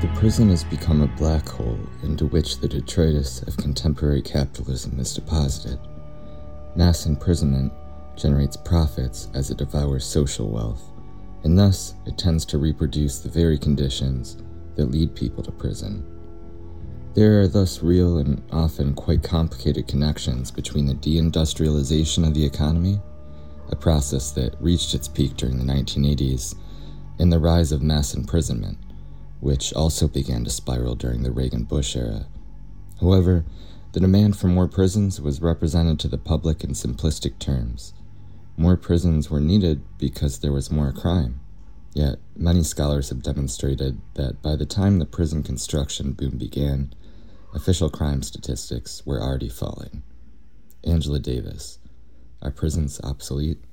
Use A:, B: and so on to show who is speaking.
A: The prison has become a black hole into which the detritus of contemporary capitalism is deposited. Mass imprisonment generates profits as it devours social wealth, and thus it tends to reproduce the very conditions that lead people to prison. There are thus real and often quite complicated connections between the deindustrialization of the economy, a process that reached its peak during the 1980s, and the rise of mass imprisonment, which also began to spiral during the Reagan-Bush era. However, the demand for more prisons was represented to the public in simplistic terms. More prisons were needed because there was more crime. Yet, many scholars have demonstrated that by the time the prison construction boom began, official crime statistics were already falling. Angela Davis, Are Prisons Obsolete?